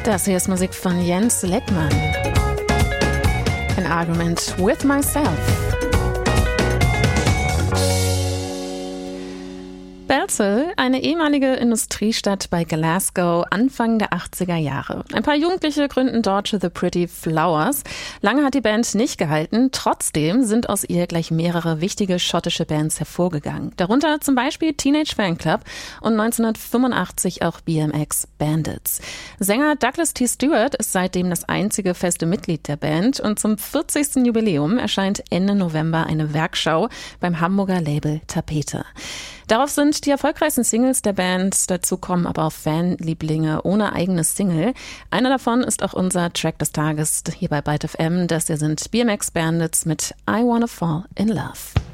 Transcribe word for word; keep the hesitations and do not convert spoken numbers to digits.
Das hier ist Musik von Jens Leckmann. An Argument with Myself. Bellshill, eine ehemalige Industriestadt bei Glasgow, Anfang der achtziger Jahre. Ein paar Jugendliche gründen dort The Pretty Flowers. Lange hat die Band nicht gehalten, trotzdem sind aus ihr gleich mehrere wichtige schottische Bands hervorgegangen. Darunter zum Beispiel Teenage Fanclub und neunzehnhundertfünfundachtzig auch B M X Bandits. Sänger Douglas T. Stewart ist seitdem das einzige feste Mitglied der Band und zum vierzigsten Jubiläum erscheint Ende November eine Werkschau beim Hamburger Label Tapete. Darauf sind die erfolgreichsten Singles der Band, dazu kommen aber auch Fanlieblinge ohne eigenes Single. Einer davon ist auch unser Track des Tages hier bei Byte F M. Das hier sind B M X Bandits mit I Wanna Fall in Love.